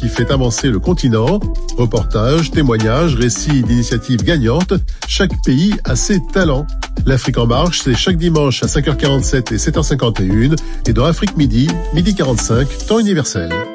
qui fait avancer le continent. Reportages, témoignages, récits d'initiatives gagnantes, chaque pays a ses talents. L'Afrique en marche, c'est chaque dimanche à 5h47 et 7h51 et dans Afrique Midi, midi 45, temps universel.